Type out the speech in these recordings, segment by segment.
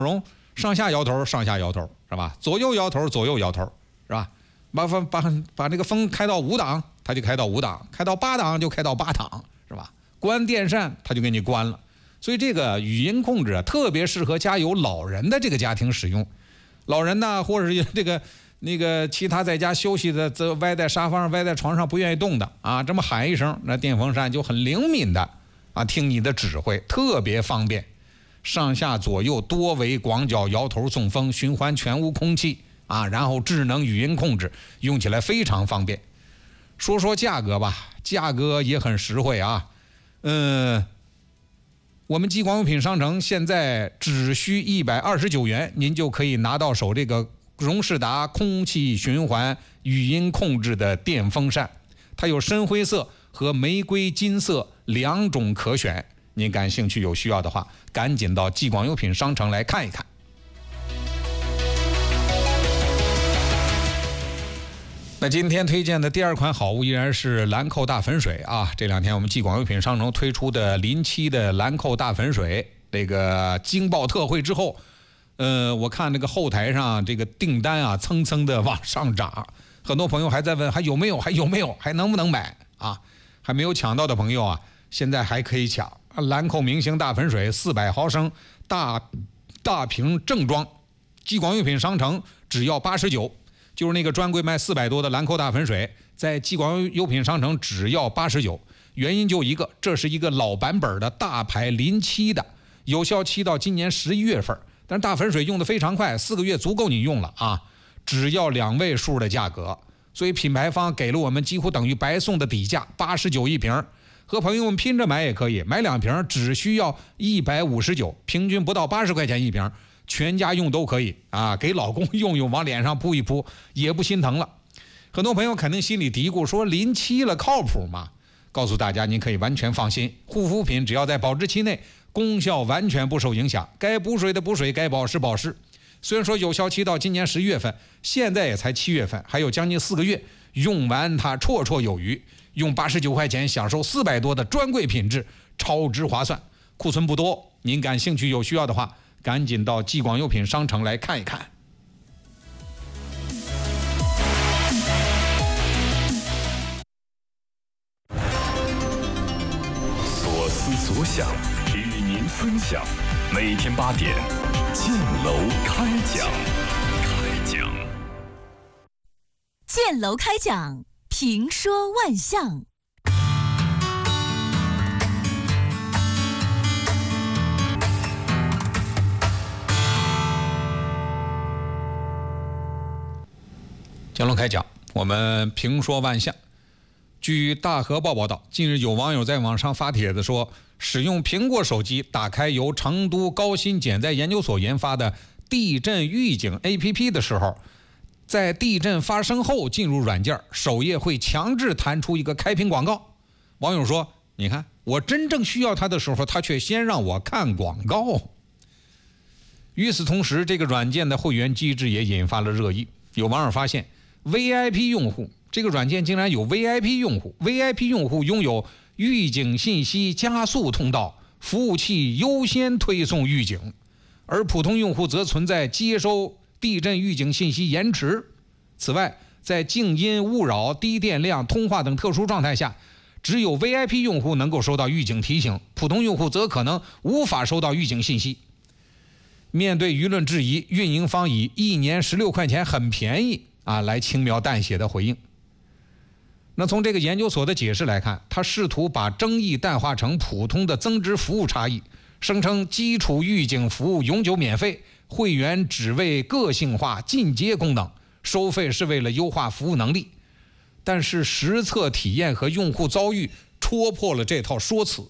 容上下摇头，上下摇头，是吧？左右摇头，左右摇头，是吧？把这个风开到5档，它就开到5档；开到8档就开到8档，是吧？关电扇它就给你关了。所以这个语音控制啊，特别适合家有老人的这个家庭使用。老人呢，或者是那个其他在家休息的，则歪在沙发上、歪在床上不愿意动的啊，这么喊一声，那电风扇就很灵敏的啊，听你的指挥，特别方便。上下左右多维广角摇头送风，循环全屋空气啊，然后智能语音控制，用起来非常方便。说说价格吧，价格也很实惠啊。我们激光用品商城现在只需129元，您就可以拿到手这个荣仕达空气循环语音控制的电风扇，它有深灰色和玫瑰金色2种可选。您感兴趣有需要的话，赶紧到激光用品商城来看一看。那今天推荐的第2款好物依然是兰蔻大粉水啊！这2天我们激广用品商城推出的临期的兰蔻大粉水，这个惊爆特惠之后，我看这个后台上这个订单啊蹭蹭的往上涨，很多朋友还在问还有没有，还能不能买啊？还没有抢到的朋友啊，现在还可以抢。兰蔻明星大粉水400毫升大瓶正装，激广用品商城只要89。就是那个专柜卖400多的兰蔻大粉水，在激广优品商城只要89。原因就一个，这是一个老版本的大牌临期的，有效期到今年11月份。但是大粉水用的非常快，4个月足够你用了啊，只要2位数的价格。所以品牌方给了我们几乎等于白送的底价，89一瓶。和朋友们拼着买也可以，买2瓶只需要159，平均不到80块钱一瓶。全家用都可以啊，给老公用用，往脸上扑一扑也不心疼了。很多朋友肯定心里嘀咕说临期了靠谱吗？告诉大家您可以完全放心，护肤品只要在保质期内，功效完全不受影响，该补水的补水，该保湿保湿。虽然说有效期到今年11月份，现在也才7月份，还有将近4个月，用完它绰绰有余。用89块钱享受400多的专柜品质，超值划算。库存不多，您感兴趣有需要的话，赶紧到激广优品商城来看一看。 所思所想，与您分享。每天8点，建楼开讲。 建楼开讲，评说万象。 建楼开讲，我们评说万象。据大河报报道，近日有网友在网上发帖子说，使用苹果手机打开由成都高新减灾研究所研发的地震预警 APP 的时候，在地震发生后进入软件，首页会强制弹出一个开屏广告。网友说，你看我真正需要它的时候，它却先让我看广告。与此同时，这个软件的会员机制也引发了热议。有网友发现VIP 用户，这个软件竟然有 VIP 用户 ，VIP 用户拥有预警信息加速通道，服务器优先推送预警，而普通用户则存在接收地震预警信息延迟。此外，在静音、勿扰、低电量、通话等特殊状态下，只有 VIP 用户能够收到预警提醒，普通用户则可能无法收到预警信息。面对舆论质疑，运营方以1年16块钱很便宜来轻描淡写的回应。那从这个研究所的解释来看，他试图把争议淡化成普通的增值服务差异，声称基础预警服务永久免费，会员只为个性化进阶功能，收费是为了优化服务能力。但是实测体验和用户遭遇戳破了这套说辞。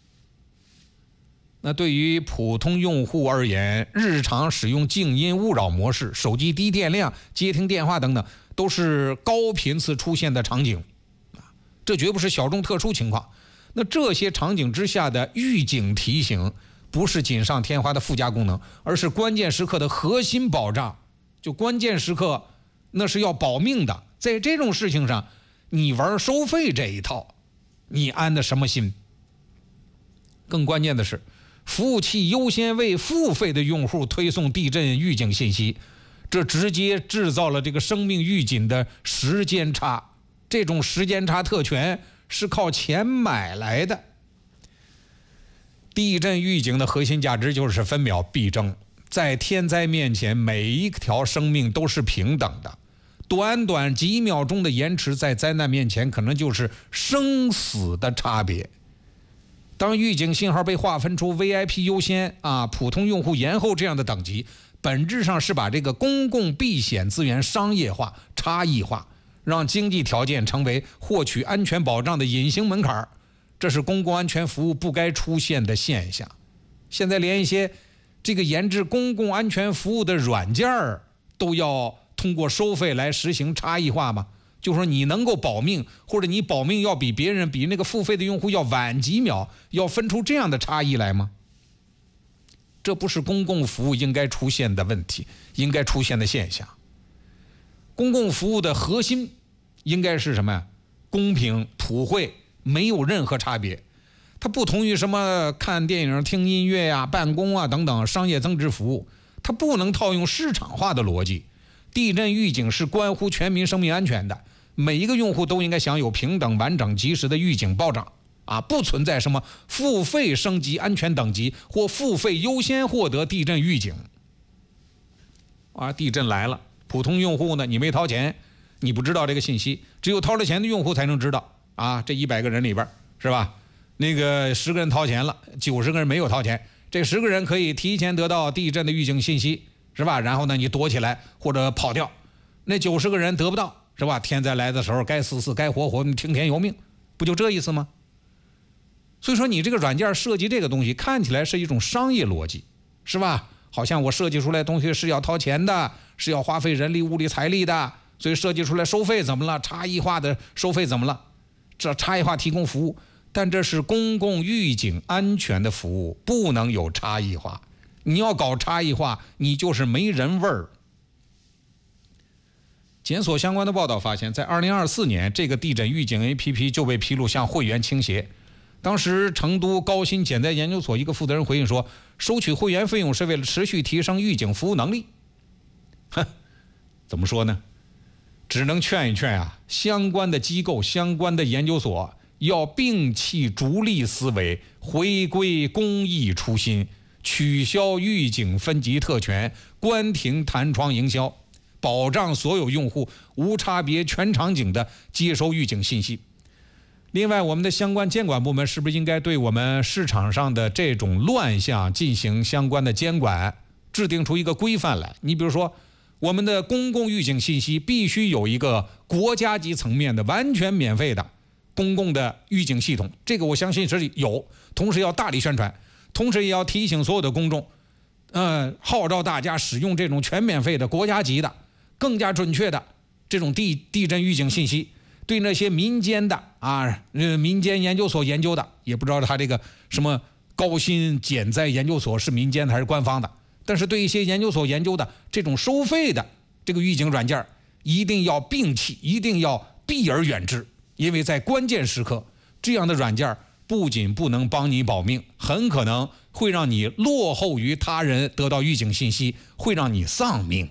那对于普通用户而言，日常使用静音、勿扰模式、手机低电量、接听电话等等，都是高频次出现的场景，这绝不是小众特殊情况。那这些场景之下的预警提醒，不是锦上添花的附加功能，而是关键时刻的核心保障。就关键时刻，那是要保命的。在这种事情上，你玩收费这一套，你安的什么心？更关键的是， 服务器优先为付费的用户推送地震预警信息，这直接制造了这个生命预警的时间差。这种时间差特权是靠钱买来的。地震预警的核心价值就是分秒必争，在天灾面前，每一条生命都是平等的。短短几秒钟的延迟，在灾难面前可能就是生死的差别。当预警信号被划分出 VIP 优先普通用户延后这样的等级，本质上是把这个公共避险资源商业化、差异化，让经济条件成为获取安全保障的隐形门槛，这是公共安全服务不该出现的现象。现在连一些这个研制公共安全服务的软件都要通过收费来实行差异化吗？就说你能够保命，或者你保命要比别人比那个付费的用户要晚几秒，要分出这样的差异来吗？这不是公共服务应该出现的问题，应该出现的现象。公共服务的核心应该是什么呀？公平、普惠，没有任何差别。它不同于什么看电影、听音乐办公等等商业增值服务，它不能套用市场化的逻辑。地震预警是关乎全民生命安全的，每一个用户都应该享有平等、完整、及时的预警保障不存在什么付费升级安全等级或付费优先获得地震预警地震来了，普通用户呢，你没掏钱，你不知道这个信息，只有掏了钱的用户才能知道这100个人里边是吧？那个10个人掏钱了，90个人没有掏钱，这10个人可以提前得到地震的预警信息是吧？然后呢，你躲起来或者跑掉，那90个人得不到是吧？天灾来的时候该死死该活活，听天由命，不就这意思吗？所以说你这个软件设计这个东西看起来是一种商业逻辑是吧？好像我设计出来的东西是要掏钱的，是要花费人力物力财力的，所以设计出来收费怎么了？差异化的收费怎么了？这差异化提供服务，但这是公共预警安全的服务，不能有差异化。你要搞差异化，你就是没人味儿。检索相关的报道发现，在2024年，这个地震预警 APP 就被披露向会员倾斜。当时成都高新减灾研究所一个负责人回应说，收取会员费用是为了持续提升预警服务能力。怎么说呢？只能劝一劝相关的机构、相关的研究所要摒弃逐利思维，回归公益初心，取消预警分级特权，关停弹窗营销，保障所有用户无差别全场景的接收预警信息。另外，我们的相关监管部门是不是应该对我们市场上的这种乱象进行相关的监管，制定出一个规范来？你比如说，我们的公共预警信息必须有一个国家级层面的完全免费的公共的预警系统，这个我相信是有，同时要大力宣传，同时也要提醒所有的公众，号召大家使用这种全免费的国家级的更加准确的这种地震预警信息。对那些民间的民间研究所研究的，也不知道他这个什么高新减灾研究所是民间的还是官方的，但是对一些研究所研究的这种收费的这个预警软件，一定要摒弃，一定要避而远之，因为在关键时刻，这样的软件不仅不能帮你保命，很可能会让你落后于他人得到预警信息，会让你丧命。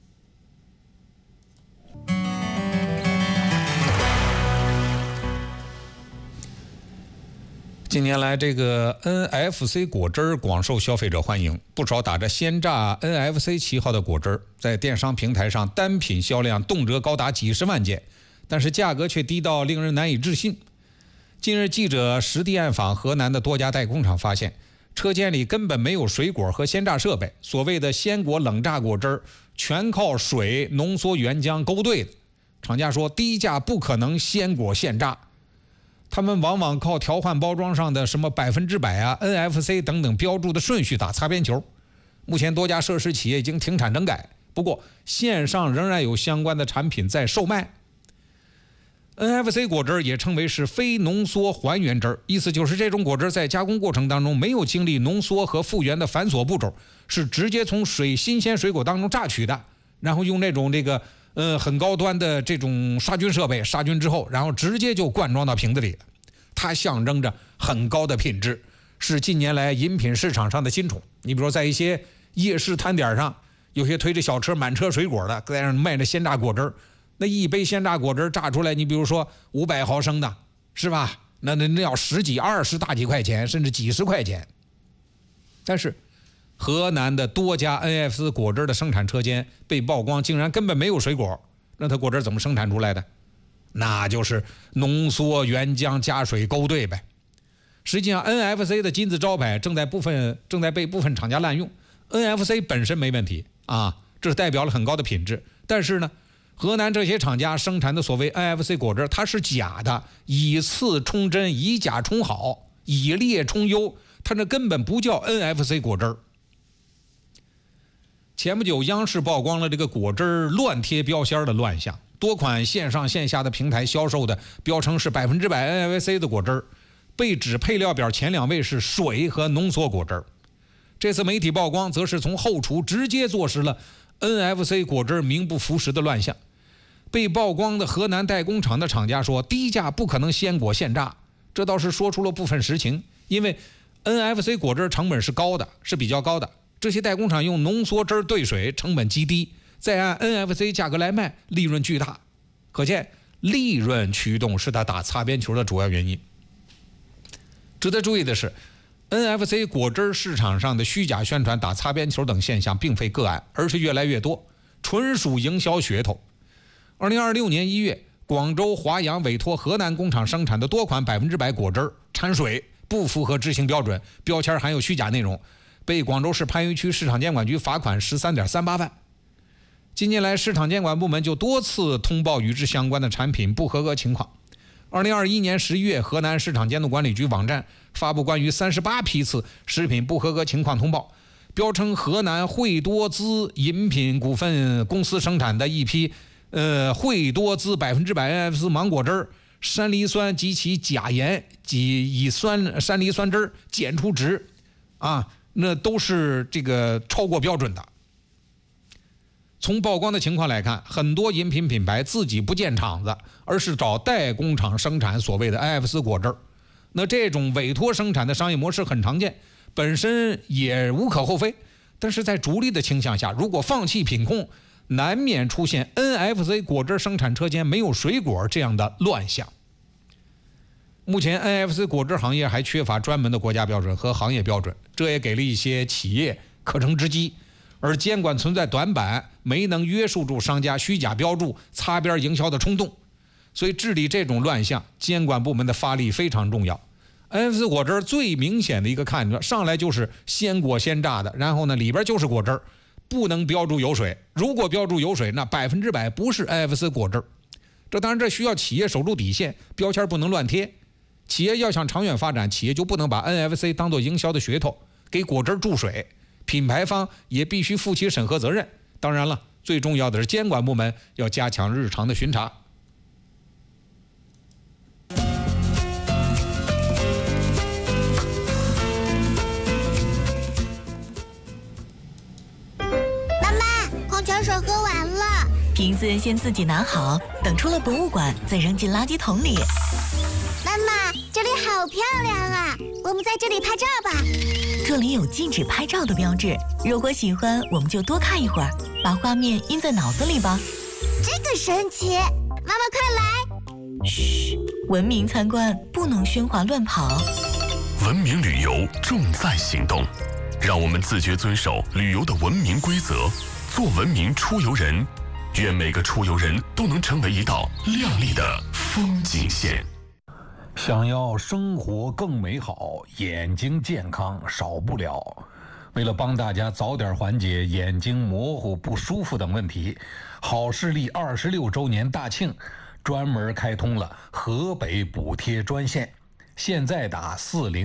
近年来，这个 NFC 果汁广受消费者欢迎，不少打着鲜榨 NFC 旗号的果汁在电商平台上单品销量动辄高达几十万件，但是价格却低到令人难以置信。近日，记者实地暗访河南的多家代工厂，发现车间里根本没有水果和鲜榨设备，所谓的鲜果冷榨果汁全靠水浓缩原浆勾兑的。厂家说，低价不可能鲜果现榨。他们往往靠调换包装上的什么100%NFC 等等标注的顺序打擦边球。目前多家涉事企业已经停产整改，不过线上仍然有相关的产品在售卖。NFC 果汁也称为是非浓缩还原汁，意思就是这种果汁在加工过程当中没有经历浓缩和复原的繁琐步骤，是直接从新鲜水果当中榨取的，然后用那种很高端的这种杀菌设备杀菌之后，然后直接就灌装到瓶子里了。它象征着很高的品质， 是近年来饮品市场上的新宠。你比如说在一些夜市摊点上，有些推着小车满车水果的，在那卖着鲜榨果汁，那一杯鲜榨果汁榨出来，你比如说500毫升的，是吧？那要10几20大几块钱，甚至几十块钱。但是河南的多家 NFC 果汁的生产车间被曝光，竟然根本没有水果，那它果汁怎么生产出来的？那就是浓缩原浆加水勾兑呗。实际上 NFC 的金字招牌正在被部分厂家滥用。 NFC 本身没问题啊，这是代表了很高的品质，但是呢，河南这些厂家生产的所谓 NFC 果汁，它是假的，以次充真，以假充好，以劣充优，它这根本不叫 NFC 果汁。前不久央视曝光了这个果汁乱贴标签的乱象，多款线上线下的平台销售的标称是100% NFC 的果汁，被指配料表前2位是水和浓缩果汁。这次媒体曝光则是从后厨直接坐实了 NFC 果汁名不符实的乱象。被曝光的河南代工厂的厂家说，低价不可能鲜果现榨，这倒是说出了部分实情，因为 NFC 果汁成本是比较高的，这些代工厂用浓缩汁兑水，成本极低，再按 NFC 价格来卖，利润巨大，可见利润驱动是他打擦边球的主要原因。值得注意的是， NFC 果汁市场上的虚假宣传、打擦边球等现象并非个案，而是越来越多，纯属营销噱头。2026年1月，广州华阳委托河南工厂生产的多款100%果汁掺水，不符合执行标准，标签含有虚假内容，被广州市番禺区市场监管局罚款13.38万。近年来，市场监管部门就多次通报与之相关的产品不合格情况。2021年11月，河南市场监督管理局网站发布关于38批次食品不合格情况通报，标称河南惠多滋饮品股份公司生产的一批惠多滋100% NFC 芒果汁，山梨酸及其钾盐及乙酸山梨酸汁检出值那都是这个超过标准的。从曝光的情况来看，很多饮品品牌自己不建厂子，而是找代工厂生产所谓的 NFC 果汁。那这种委托生产的商业模式很常见，本身也无可厚非，但是在逐利的倾向下，如果放弃品控，难免出现 NFC 果汁生产车间没有水果这样的乱象。目前 NFC 果汁行业还缺乏专门的国家标准和行业标准，这也给了一些企业可乘之机，而监管存在短板，没能约束住商家虚假标注、擦边营销的冲动。所以治理这种乱象，监管部门的发力非常重要。NFC 果汁最明显的一个看着上来就是鲜果鲜榨的，然后呢里边就是果汁，不能标注有水，如果标注有水，那100%不是 NFC 果汁。这当然这需要企业守住底线，标签不能乱贴。企业要想长远发展，企业就不能把 NFC 当作营销的噱头，给果汁注水。品牌方也必须负起审核责任。当然了，最重要的是监管部门要加强日常的巡查。 妈妈，矿泉水喝完了。 瓶子先自己拿好，等出了博物馆再扔进垃圾桶里。 妈妈，这里好漂亮啊，我们在这里拍照吧。 这里有禁止拍照的标志，如果喜欢，我们就多看一会儿，把画面印在脑子里吧。 这个神奇，妈妈快来！ 嘘，文明参观，不能喧哗乱跑。 文明旅游重在行动，让我们自觉遵守旅游的文明规则，做文明出游人。愿每个出游人都能成为一道亮丽的风景线。 想要生活更美好，眼睛健康少不了。为了帮大家早点缓解眼睛模糊、不舒服等问题，好视力26周年大庆专门开通了河北补贴专线。现在打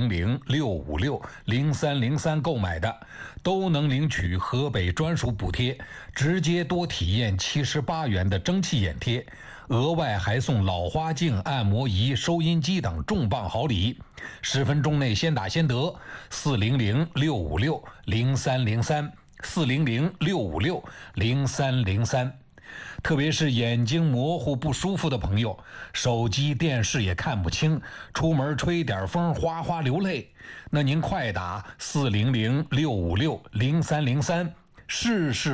400-656-0303购买的，都能领取河北专属补贴，直接多体验78元的蒸汽眼贴，额外还送老花镜、按摩仪、收音机等重磅好礼。10分钟内先打先得，400-656-0303，400-656-0303。 特别是眼睛模糊不舒服的朋友，手机电视也看不清，出门吹点风哗哗流泪，那您快打400-656-0303试试